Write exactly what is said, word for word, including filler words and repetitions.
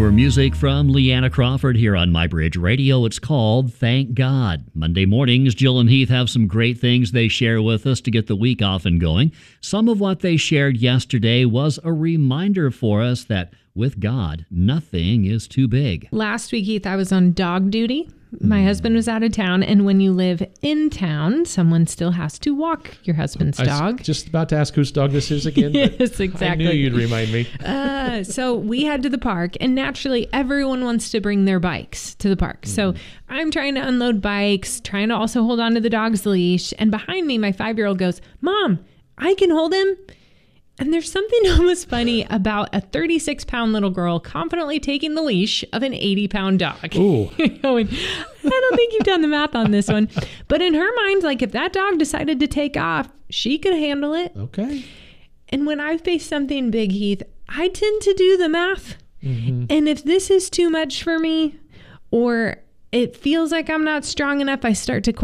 for music from Leanna Crawford here on MyBridge Radio. It's called Thank God. Monday mornings, Jill and Heath have some great things they share with us to get the week off and going. Some of what they shared yesterday was a reminder for us that with God, nothing is too big. Last week, Heath, I was on dog duty. My husband was out of town, and when you live in town, someone still has to walk your husband's I dog. was just about to ask whose dog this is again. Yes, exactly. I knew you'd remind me. uh, so we head to the park, and naturally, everyone wants to bring their bikes to the park. Mm-hmm. So I'm trying to unload bikes, trying to also hold on to the dog's leash, and behind me, my five-year-old goes, "Mom, I can hold him." And there's something almost funny about a thirty-six pound little girl confidently taking the leash of an eighty pound dog. Ooh. Going, I don't think you've done the math on this one. But in her mind, like if that dog decided to take off, she could handle it. Okay. And when I face something big, Heath, I tend to do the math. Mm-hmm. And if this is too much for me, or it feels like I'm not strong enough, I start to question